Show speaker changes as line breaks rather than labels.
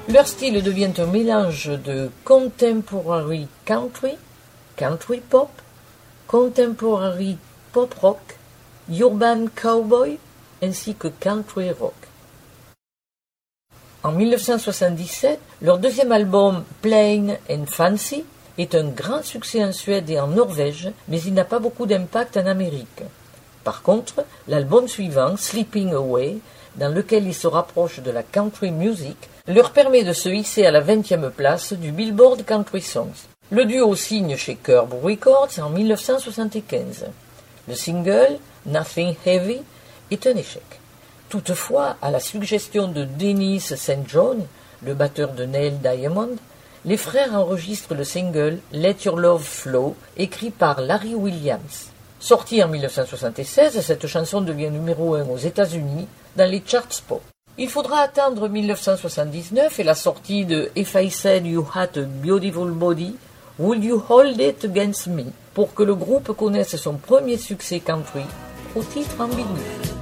Leur style devient un mélange de contemporary country, country pop, contemporary pop rock, urban cowboy ainsi que country rock. En 1977, leur deuxième album Plain and Fancy est un grand succès en Suède et en Norvège, mais il n'a pas beaucoup d'impact en Amérique. Par contre, l'album suivant, Sleeping Away, dans lequel ils se rapprochent de la country music, leur permet de se hisser à la 20e place du Billboard Country Songs. Le duo signe chez Curb Records en 1975. Le single, Nothing Heavy, est un échec. Toutefois, à la suggestion de Dennis St. John, le batteur de Neil Diamond, les frères enregistrent le single Let Your Love Flow, écrit par Larry Williams. Sortie en 1976, cette chanson devient numéro 1 aux États-Unis dans les charts pop. Il faudra attendre 1979 et la sortie de If I Said You Had a Beautiful Body, Would You Hold It Against Me pour que le groupe connaisse son premier succès country au titre ambigu.